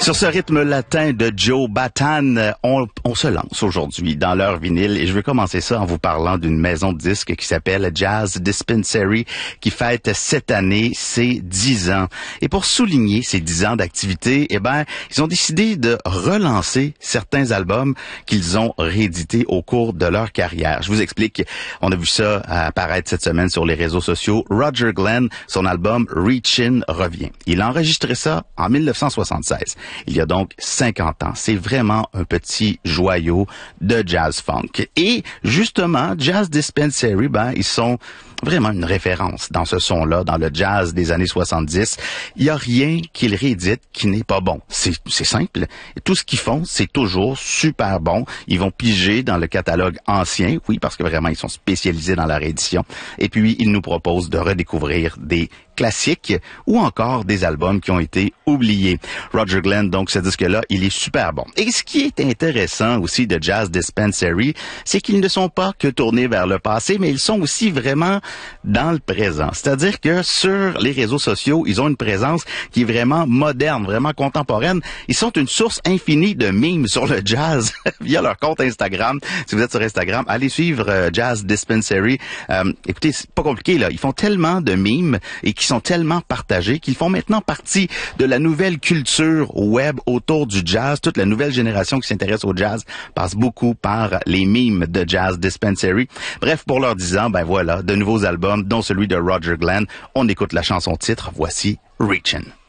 Sur ce rythme latin de Joe Bataan, on se lance aujourd'hui dans l'heure vinyle et je veux commencer ça en vous parlant d'une maison de disques qui s'appelle Jazz Dispensary qui fête cette année ses 10 ans. Et pour souligner ces 10 ans d'activité, ils ont décidé de relancer certains albums qu'ils ont réédités au cours de leur carrière. Je vous explique, on a vu ça apparaître cette semaine sur les réseaux sociaux. Roger Glenn, son album Reachin' revient. Il a enregistré ça en 1976. Il y a donc 50 ans. C'est vraiment un petit joyau de jazz funk. Et justement, Jazz Dispensary, ils sont vraiment une référence dans ce son-là, dans le jazz des années 70. Il y a rien qu'ils rééditent qui n'est pas bon. C'est simple. Et tout ce qu'ils font, c'est toujours super bon. Ils vont piger dans le catalogue ancien, oui, parce que vraiment, ils sont spécialisés dans la réédition. Et puis, ils nous proposent de redécouvrir des classiques ou encore des albums qui ont été oubliés. Roger Glenn, donc, ce disque-là, il est super bon. Et ce qui est intéressant aussi de Jazz Dispensary, c'est qu'ils ne sont pas que tournés vers le passé, mais ils sont aussi vraiment dans le présent. C'est-à-dire que sur les réseaux sociaux, ils ont une présence qui est vraiment moderne, vraiment contemporaine. Ils sont une source infinie de memes sur le jazz via leur compte Instagram. Si vous êtes sur Instagram, allez suivre Jazz Dispensary. Écoutez, c'est pas compliqué, là. Ils font tellement de memes et qui sont tellement partagés qu'ils font maintenant partie de la nouvelle culture web autour du jazz. Toute la nouvelle génération qui s'intéresse au jazz passe beaucoup par les memes de Jazz Dispensary. Bref, pour leurs 10 ans, voilà, de nouveaux albums, dont celui de Roger Glenn. On écoute la chanson titre. Voici Reachin'.